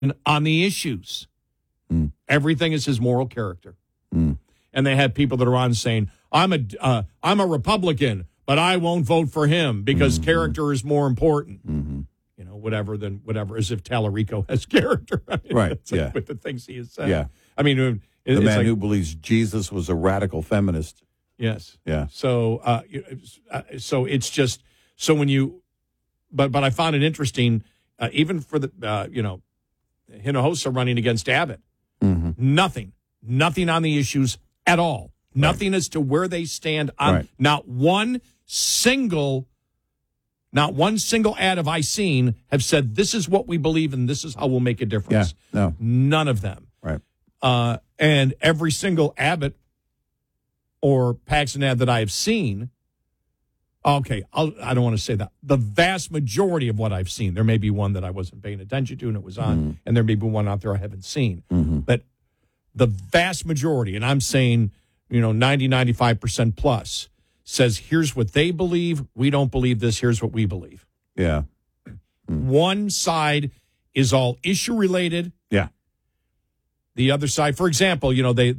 on the issues. Everything is his moral character. And they have people that are on saying, I'm a Republican, but I won't vote for him because character is more important. You know, whatever, as if Tallarico has character. I mean, Right, like with the things he has said. Yeah. I mean, The man who believes Jesus was a radical feminist. Yes. Yeah. So it's just, so when you, but I found it interesting, even for the, Hinojosa running against Abbott. Nothing on the issues at all. Nothing as to where they stand on not one single ad have I seen have said this is what we believe and this is how we'll make a difference. Yeah, no. None of them. Right. And every single Abbott or Paxton ad that I have seen, okay, I don't want to say that. The vast majority of what I've seen, there may be one that I wasn't paying attention to and it was on, and there may be one out there I haven't seen. But the vast majority, and I'm saying, 90, 95% plus, says here's what they believe. We don't believe this. Here's what we believe. Yeah. One side is all issue related. Yeah. The other side, for example,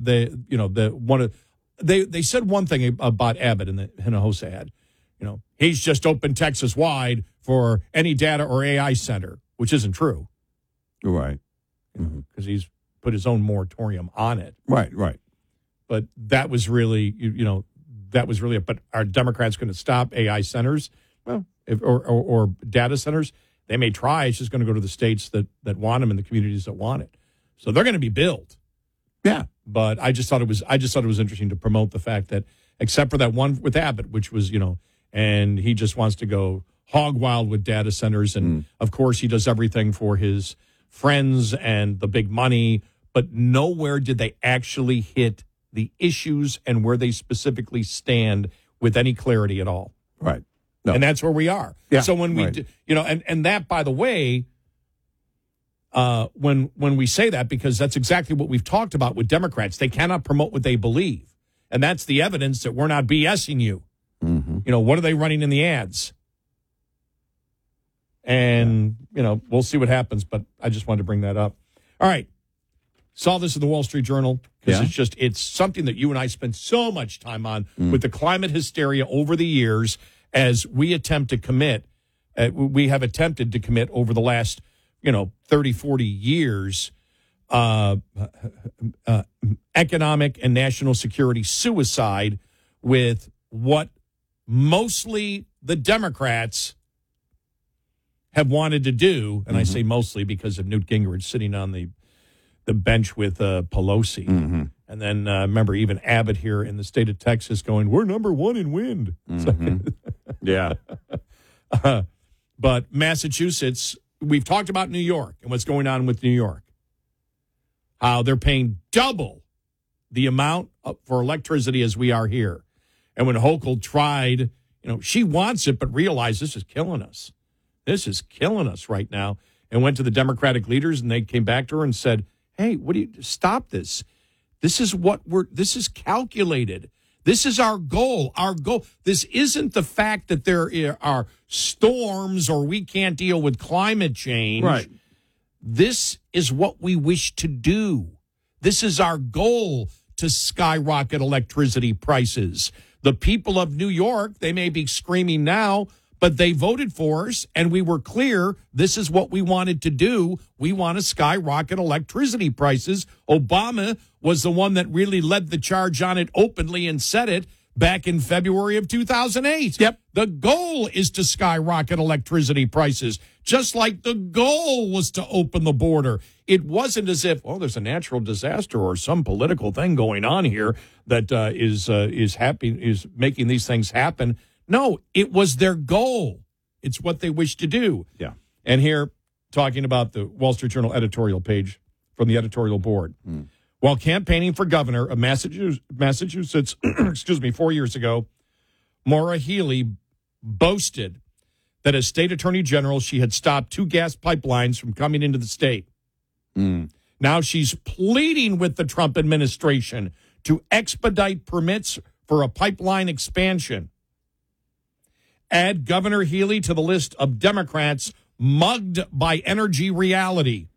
they said one thing about Abbott in the Hinojosa ad. He's just opened Texas wide for any data or AI center, which isn't true. Right. Because he's put his own moratorium on it. Right. But that was really, but are Democrats going to stop AI centers? Well, or data centers? They may try. It's just going to go to the states that want them and the communities that want it. So they're going to be built. Yeah. But I just thought it was interesting to promote the fact that, except for that one with Abbott, which was, and he just wants to go hog wild with data centers. And of course he does everything for his friends and the big money, but nowhere did they actually hit the issues and where they specifically stand with any clarity at all. Right. No. And that's where we are. Yeah, so when we, and that, by the way, when we say that, because that's exactly what we've talked about with Democrats, they cannot promote what they believe. And that's the evidence that we're not BSing you. What are they running in the ads? And, we'll see what happens, but I just wanted to bring that up. All right. Saw this in the Wall Street Journal because it's something that you and I spent so much time on with the climate hysteria over the years as we attempt to commit. We have attempted to commit over the last, 30, 40 years, economic and national security suicide with what mostly the Democrats have wanted to do. And I say mostly because of Newt Gingrich sitting on the bench with Pelosi. And then remember even Abbott here in the state of Texas going, we're number one in wind. Yeah. But Massachusetts, we've talked about New York and what's going on with New York. How they're paying double the amount for electricity as we are here. And when Hochul tried, she wants it, but realized this is killing us. This is killing us right now. And went to the Democratic leaders and they came back to her and said, hey, stop this. This is calculated. This is our goal. Our goal. This isn't the fact that there are storms or we can't deal with climate change. Right. This is what we wish to do. This is our goal, to skyrocket electricity prices. The people of New York, they may be screaming now, but they voted for us, and we were clear this is what we wanted to do. We want to skyrocket electricity prices. Obama was the one that really led the charge on it openly and said it back in February of 2008. Yep. The goal is to skyrocket electricity prices, just like the goal was to open the border. It wasn't as if, there's a natural disaster or some political thing going on here that is making these things happen. No, it was their goal. It's what they wish to do. Yeah. And here, talking about the Wall Street Journal editorial page from the editorial board. While campaigning for governor of Massachusetts, 4 years ago, Maura Healey boasted that as state attorney general, she had stopped 2 gas pipelines from coming into the state. Now she's pleading with the Trump administration to expedite permits for a pipeline expansion. Add Governor Healey to the list of Democrats mugged by energy reality.